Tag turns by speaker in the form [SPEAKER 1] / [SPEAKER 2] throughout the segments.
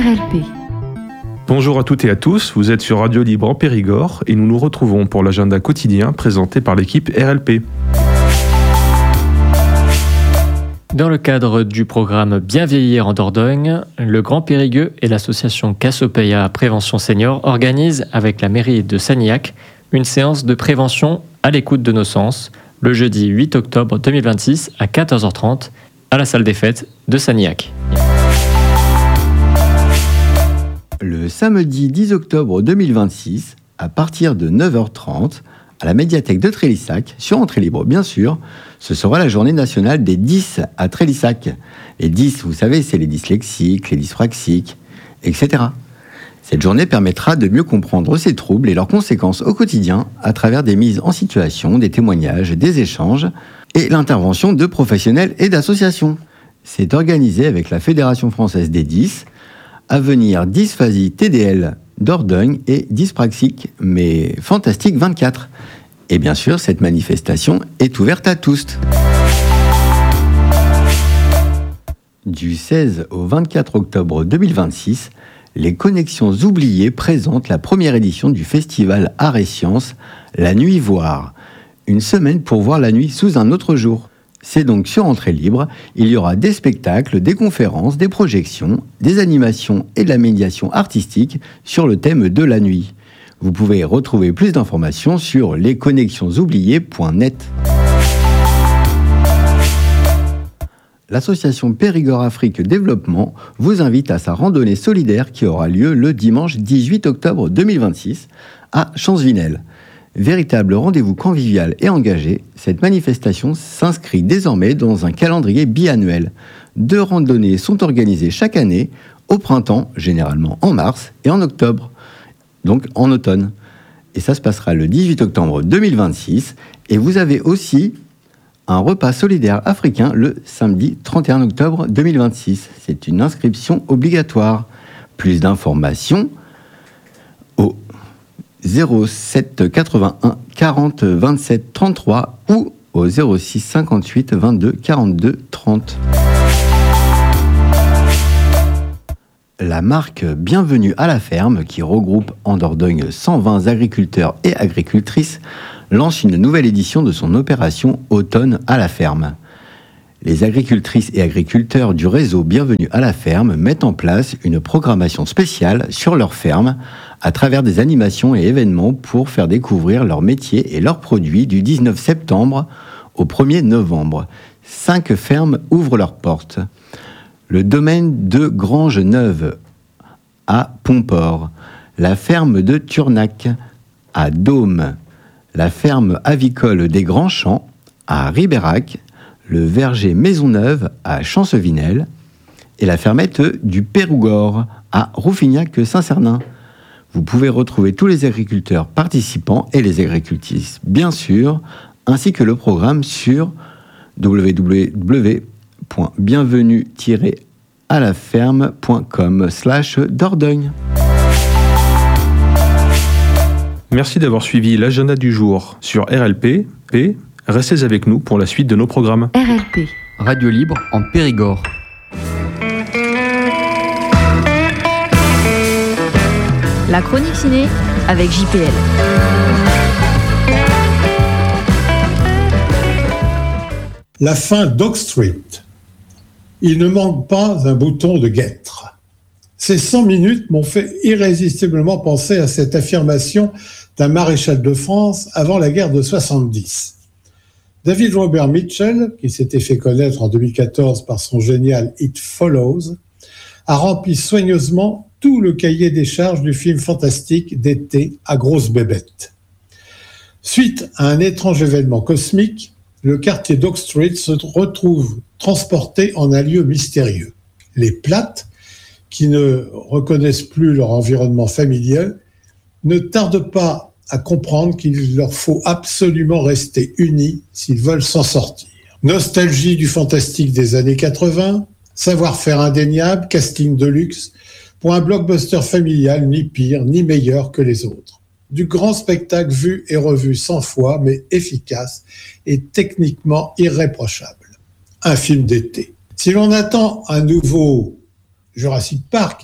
[SPEAKER 1] RLP.
[SPEAKER 2] Bonjour à toutes et à tous, vous êtes sur Radio Libre en Périgord et nous nous retrouvons pour l'agenda quotidien présenté par l'équipe RLP.
[SPEAKER 3] Dans le cadre du programme Bien vieillir en Dordogne, le Grand Périgueux et l'association Cassiopeia Prévention Senior organisent avec la mairie de Sanilhac une séance de prévention à l'écoute de nos sens le jeudi 8 octobre 2026 à 14h30 à la salle des fêtes de Sanilhac.
[SPEAKER 4] Le samedi 10 octobre 2026, à partir de 9h30, à la médiathèque de Trélissac, sur entrée libre bien sûr, ce sera la journée nationale des 10 à Trélissac. Les 10, vous savez, c'est les dyslexiques, les dyspraxiques, etc. Cette journée permettra de mieux comprendre ces troubles et leurs conséquences au quotidien à travers des mises en situation, des témoignages, des échanges et l'intervention de professionnels et d'associations. C'est organisé avec la Fédération française des 10, Avenir Dysphasie TDL Dordogne et Dyspraxique, mais Fantastique 24. Et bien sûr, cette manifestation est ouverte à tous. Du 16 au 24 octobre 2026, les Connexions Oubliées présentent la première édition du festival Art et Sciences, La Nuit Voir. Une semaine pour voir la nuit sous un autre jour. C'est donc sur entrée libre, il y aura des spectacles, des conférences, des projections, des animations et de la médiation artistique sur le thème de la nuit. Vous pouvez retrouver plus d'informations sur lesconnexionsoubliées.net. L'association Périgord Afrique Développement vous invite à sa randonnée solidaire qui aura lieu le dimanche 18 octobre 2026 à Champsvinel. Véritable rendez-vous convivial et engagé, cette manifestation s'inscrit désormais dans un calendrier biannuel. 2 randonnées sont organisées chaque année, au printemps, généralement en mars, et en octobre, donc en automne. Et ça se passera le 18 octobre 2026. Et vous avez aussi un repas solidaire africain le samedi 31 octobre 2026. C'est une inscription obligatoire. Plus d'informations au 07 81 40 27 33 ou au 06 58 22 42 30. La marque Bienvenue à la ferme, qui regroupe en Dordogne 120 agriculteurs et agricultrices, lance une nouvelle édition de son opération Automne à la ferme. Les agricultrices et agriculteurs du réseau Bienvenue à la ferme mettent en place une programmation spéciale sur leur ferme à travers des animations et événements pour faire découvrir leur métier et leurs produits du 19 septembre au 1er novembre. 5 fermes ouvrent leurs portes. Le domaine de Grange-Neuve à Pomport, la ferme de Turnac à Dôme, la ferme avicole des Grands Champs à Ribérac, le verger Maisonneuve à Champsvinel et la fermette du Pérougord à Rouffignac-Saint-Cernin. Vous pouvez retrouver tous les agriculteurs participants et les agricultrices, bien sûr, ainsi que le programme sur www.bienvenue-à-la-ferme.com/Dordogne.
[SPEAKER 2] Merci d'avoir suivi l'agenda du jour sur RLP et restez avec nous pour la suite de nos programmes.
[SPEAKER 1] RLP.
[SPEAKER 5] Radio Libre en Périgord.
[SPEAKER 1] La chronique ciné avec JPL.
[SPEAKER 6] La fin d'Oak Street. Il ne manque pas un bouton de guêtre. Ces 100 minutes m'ont fait irrésistiblement penser à cette affirmation d'un maréchal de France avant la guerre de 70. David Robert Mitchell, qui s'était fait connaître en 2014 par son génial It Follows, a rempli soigneusement tout le cahier des charges du film fantastique d'été à grosse bébête. Suite à un étrange événement cosmique, le quartier d'Oak Street se retrouve transporté en un lieu mystérieux. Les Plattes, qui ne reconnaissent plus leur environnement familial, ne tardent pas à comprendre qu'il leur faut absolument rester unis s'ils veulent s'en sortir. Nostalgie du fantastique des années 80, savoir-faire indéniable, casting de luxe, pour un blockbuster familial ni pire ni meilleur que les autres. Du grand spectacle vu et revu 100 fois, mais efficace et techniquement irréprochable. Un film d'été. Si l'on attend un nouveau Jurassic Park,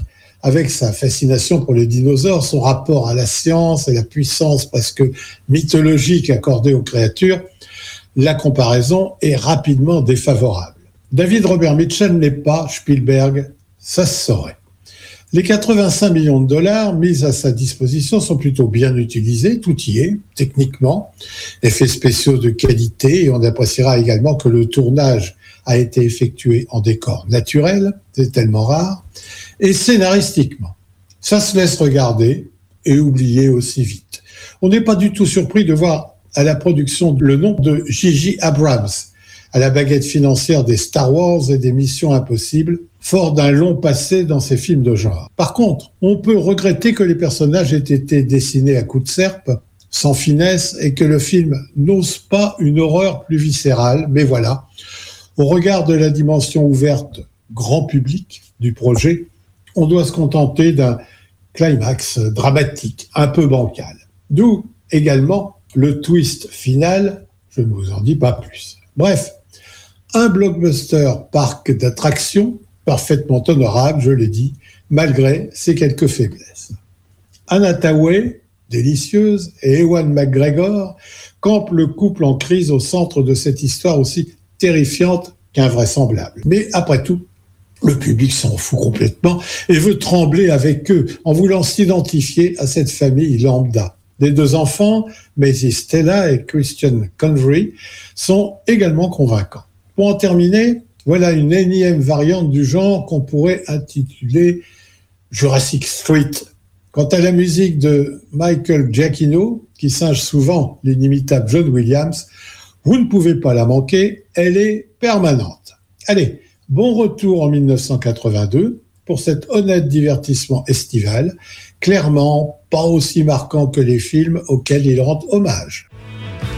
[SPEAKER 6] avec sa fascination pour les dinosaures, son rapport à la science et la puissance presque mythologique accordée aux créatures, la comparaison est rapidement défavorable. David Robert Mitchell n'est pas Spielberg, ça se saurait. Les 85 millions de dollars mis à sa disposition sont plutôt bien utilisés, tout y est, techniquement, effets spéciaux de qualité, et on appréciera également que le tournage a été effectué en décor naturel, c'est tellement rare, et scénaristiquement. Ça se laisse regarder et oublier aussi vite. On n'est pas du tout surpris de voir à la production le nom de J.J. Abrams, à la baguette financière des Star Wars et des Missions Impossibles, fort d'un long passé dans ces films de genre. Par contre, on peut regretter que les personnages aient été dessinés à coups de serpe, sans finesse, et que le film n'ose pas une horreur plus viscérale, mais voilà, au regard de la dimension ouverte grand public du projet, on doit se contenter d'un climax dramatique, un peu bancal. D'où également le twist final, je ne vous en dis pas plus. Bref, un blockbuster parc d'attractions parfaitement honorable, je l'ai dit, malgré ses quelques faiblesses. Anna Thaoué, délicieuse, et Ewan McGregor campent le couple en crise au centre de cette histoire aussi terrifiante qu'invraisemblable. Mais après tout, le public s'en fout complètement et veut trembler avec eux en voulant s'identifier à cette famille lambda. Les deux enfants, Maisie Stella et Christian Convery, sont également convaincants. Pour en terminer, voilà une énième variante du genre qu'on pourrait intituler Jurassic Street. Quant à la musique de Michael Giacchino, qui singe souvent l'inimitable John Williams, vous ne pouvez pas la manquer, elle est permanente. Allez, bon retour en 1982 pour cet honnête divertissement estival, clairement pas aussi marquant que les films auxquels il rend hommage.